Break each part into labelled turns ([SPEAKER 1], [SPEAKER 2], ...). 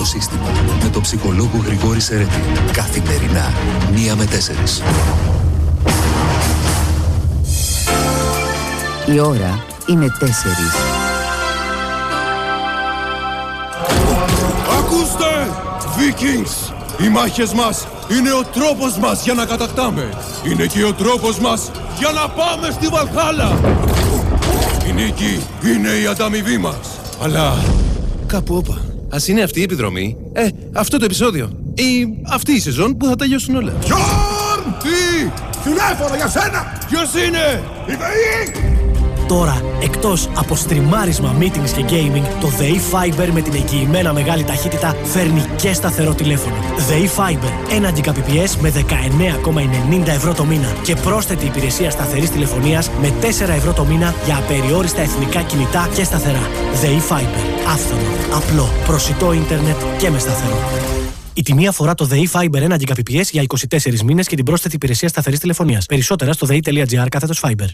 [SPEAKER 1] το σύστημα με τον ψυχολόγο Γρηγόρη Σερέτη. Καθημερινά 1 με 4.
[SPEAKER 2] Η ώρα είναι 4.
[SPEAKER 3] Ακούστε, Vikings! Οι μάχες μας είναι ο τρόπος μας για να κατακτάμε. Είναι και ο τρόπος μας για να πάμε στη Βαλχάλα. Η νίκη είναι η ανταμοιβή μας. Αλλά κάπου όπα. Ας είναι αυτή η επιδρομή, αυτό το επεισόδιο ή αυτή η σεζόν που θα τελειώσουν όλα.
[SPEAKER 4] Γιόρν! Τι! Τηλέφωνο για σένα!
[SPEAKER 3] Ποιος είναι?
[SPEAKER 4] Η ΔΕΗ!
[SPEAKER 5] Τώρα, εκτός από στριμάρισμα, meetings και gaming, το ΔΕΗ Fiber με την εγγυημένα μεγάλη ταχύτητα φέρνει και σταθερό τηλέφωνο. ΔΕΗ Fiber, 1 Gbps με 19,90 ευρώ το μήνα και πρόσθετη υπηρεσία σταθερής τηλεφωνίας με 4 ευρώ το μήνα για απεριόριστα εθνικά κινητά και σταθερά. ΔΕΗ Fiber, άφθονο, απλό, προσιτό ίντερνετ και με σταθερό. Η τιμή αφορά το ΔΕΗ Fiber 1 Gbps για 24 μήνες και την πρόσθετη υπηρεσία σταθερής τηλεφωνίας. Περισσότερα στο dei.gr/Fiber.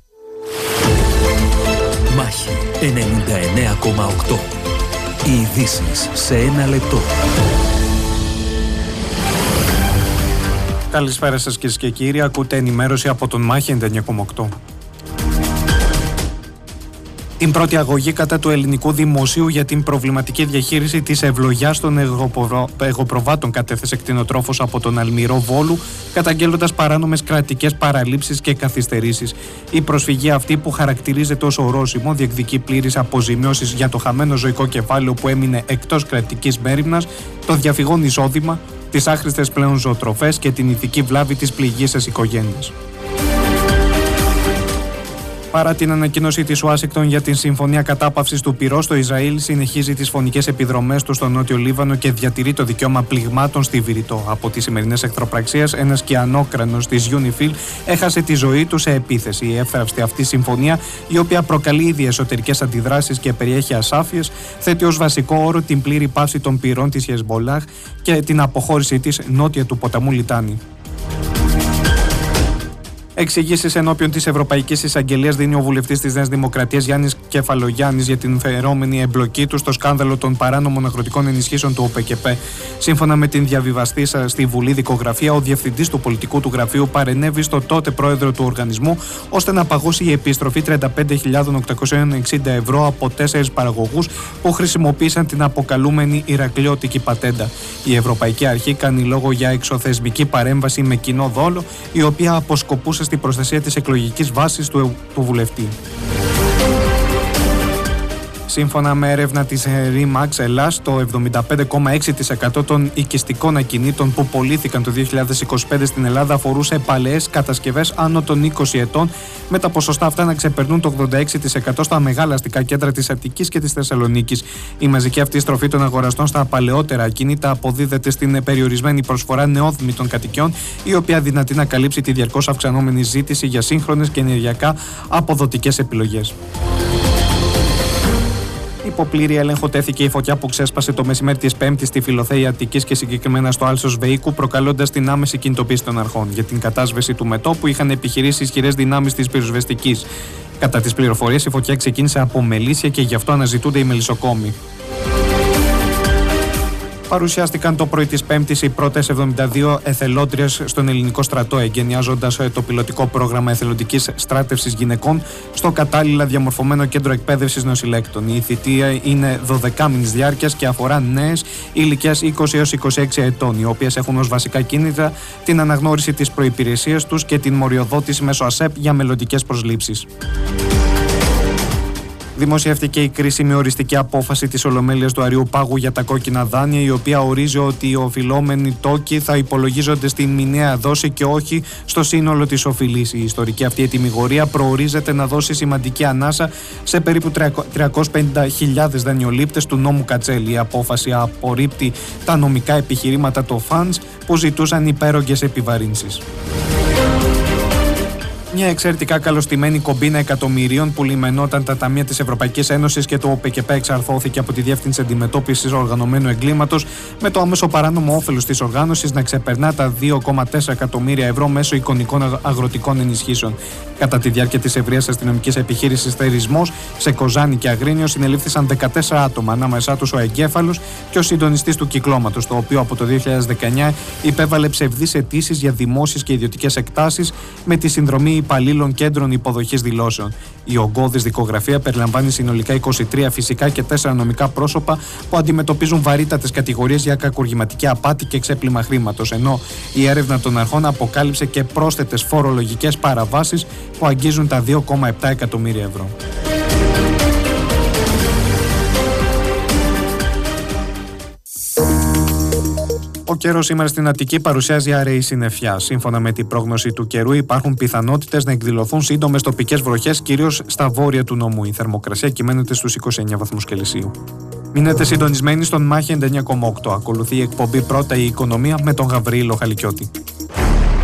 [SPEAKER 1] Μάχη 99,8. Οι ειδήσεις σε 1 λεπτό.
[SPEAKER 6] Καλησπέρα σας κυρίες και κύριοι. Ακούτε ενημέρωση από τον Μάχη 99,8. Την πρώτη αγωγή κατά του ελληνικού δημοσίου για την προβληματική διαχείριση της ευλογιάς των εγωπροβάτων κατέθεσε κτηνοτρόφος από τον Αλμυρό Βόλου, καταγγέλλοντας παράνομες κρατικές παραλήψεις και καθυστερήσεις. Η προσφυγή αυτή, που χαρακτηρίζεται ως ορόσημο, διεκδικεί πλήρεις αποζημιώσεις για το χαμένο ζωικό κεφάλαιο που έμεινε εκτός κρατικής μέριμνας, το διαφυγόν εισόδημα, τις άχρηστες πλέον ζωοτροφές και την ηθική βλάβη της πληγήσεως οικογένειας. Παρά την ανακοίνωση της Ουάσιγκτον για την συμφωνία κατάπαυσης του πυρός, το Ισραήλ συνεχίζει τις φωνικές επιδρομές του στο Νότιο Λίβανο και διατηρεί το δικαίωμα πληγμάτων στη Βηρητό. Από τις σημερινές εχθροπραξίες, ένας κυανόκρανος της UNIFIL έχασε τη ζωή του σε επίθεση. Η εύθραυστη αυτή συμφωνία, η οποία προκαλεί ήδη εσωτερικές αντιδράσεις και περιέχει ασάφειες, θέτει ως βασικό όρο την πλήρη πάυση των πυρών της Χεσμολάχ και την αποχώρησή της νότια του ποταμού Λιτάνη. Εξηγήσεις ενώπιον της Ευρωπαϊκής Εισαγγελίας δίνει ο βουλευτής της Νέας Δημοκρατίας Γιάννης Κεφαλογιάννης για την φερόμενη εμπλοκή του στο σκάνδαλο των παράνομων αγροτικών ενισχύσεων του ΟΠΕΚΕΠΕ. Σύμφωνα με την διαβιβαστήσα στη Βουλή δικογραφία, ο διευθυντής του πολιτικού του γραφείου παρενέβη στο τότε πρόεδρο του οργανισμού ώστε να παγώσει η επιστροφή 35.860 ευρώ από 4 παραγωγούς που χρησιμοποίησαν την αποκαλούμενη Ηρακλειώτικη πατέντα. Η Ευρωπαϊκή Αρχή κάνει λόγο για εξωθεσμική παρέμβαση με κοινό δόλο, η οποία αποσκοπούσε στην προστασία της εκλογικής βάσης του βουλευτή. Σύμφωνα με έρευνα της Remax Ελλάς, το 75,6% των οικιστικών ακινήτων που πωλήθηκαν το 2025 στην Ελλάδα αφορούσε παλαιές κατασκευές άνω των 20 ετών, με τα ποσοστά αυτά να ξεπερνούν το 86% στα μεγάλα αστικά κέντρα της Αττικής και της Θεσσαλονίκης. Η μαζική αυτή στροφή των αγοραστών στα παλαιότερα ακίνητα αποδίδεται στην περιορισμένη προσφορά νεόδμητων κατοικιών, η οποία δυνατεί να καλύψει τη διαρκώς αυξανόμενη ζήτηση για σύγχρονες και ενεργειακά αποδοτικές επιλογές. Υπό πλήρη έλεγχο τέθηκε η φωτιά που ξέσπασε το μεσημέρι της Πέμπτης στη Φιλοθέη Αττικής και συγκεκριμένα στο Άλσος Βεϊκού, προκαλώντας την άμεση κινητοποίηση των αρχών. Για την κατάσβεση του μετώπου είχαν επιχειρήσει ισχυρές δυνάμεις της πυροσβεστικής. Κατά τις πληροφορίες, η φωτιά ξεκίνησε από μελίσια και γι' αυτό αναζητούνται οι μελισσοκόμοι. Παρουσιάστηκαν το πρωί της Πέμπτης οι πρώτες 72 εθελόντριες στον ελληνικό στρατό, εγκαινιάζοντας το πιλωτικό πρόγραμμα εθελοντικής στράτευσης γυναικών στο κατάλληλα διαμορφωμένο κέντρο εκπαίδευσης νοσηλέκτων. Η θητεία είναι 12 μήνες διάρκειας και αφορά νέες ηλικίας 20 έως 26 ετών, οι οποίες έχουν ως βασικά κίνητρα την αναγνώριση της προϋπηρεσίας τους και την μοριοδότηση μέσω ΑΣΕΠ για μελλοντικές προσλήψεις. Δημοσιεύτηκε η κρίσιμη οριστική απόφαση της Ολομέλειας του Αριού Πάγου για τα κόκκινα δάνεια, η οποία ορίζει ότι οι οφειλόμενοι τόκοι θα υπολογίζονται στη μηνιαία δόση και όχι στο σύνολο της οφειλής. Η ιστορική αυτή ετυμηγορία προορίζεται να δώσει σημαντική ανάσα σε περίπου 350.000 δανειολήπτες του νόμου Κατσέλη. Η απόφαση απορρίπτει τα νομικά επιχειρήματα των φαντς που ζητούσαν υπέρογγες επιβαρύνσεις. Μια εξαιρετικά καλωστημένη κομπίνα εκατομμυρίων που λιμενόταν τα ταμεία της Ευρωπαϊκής Ένωσης και το ΟΠΕΚΕΠΕ εξαρθώθηκε από τη Διεύθυνση Αντιμετώπισης Οργανωμένου Εγκλήματος, με το άμεσο παράνομο όφελος της οργάνωσης να ξεπερνά τα 2,4 εκατομμύρια ευρώ μέσω εικονικών αγροτικών ενισχύσεων. Κατά τη διάρκεια της ευρείας αστυνομικής επιχείρησης Θερισμός σε Κοζάνη και Αγρίνιο συνελήφθησαν 14 άτομα, ανάμεσά τους ο εγκέφαλος και ο συντονιστής του κυκλώματος, το οποίο από το 2019 υπέβαλε ψευδείς αιτήσεις για δημόσιες και ιδιωτικές εκτάσεις με τη συνδρομή υπαλλήλων κέντρων υποδοχής δηλώσεων. Η ογκώδης δικογραφία περιλαμβάνει συνολικά 23 φυσικά και 4 νομικά πρόσωπα που αντιμετωπίζουν βαρύτατες κατηγορίες για κακουργηματική απάτη και ξέπλυμα χρήματος, ενώ η έρευνα των αρχών αποκάλυψε και πρόσθετες φορολογικές παραβάσεις που αγγίζουν τα 2,7 εκατομμύρια ευρώ. Ο καιρός σήμερα στην Αττική παρουσιάζει αραιή συννεφιά. Σύμφωνα με την πρόγνωση του καιρού, υπάρχουν πιθανότητες να εκδηλωθούν σύντομες τοπικές βροχές, κυρίως στα βόρεια του νομού. Η θερμοκρασία κυμαίνεται στους 29 βαθμούς Κελσίου. Μείνετε συντονισμένοι στον Μάχη 99,8. Ακολουθεί η εκπομπή Πρώτα η Οικονομία με τον Γαβρίλο Χαλικιώτη.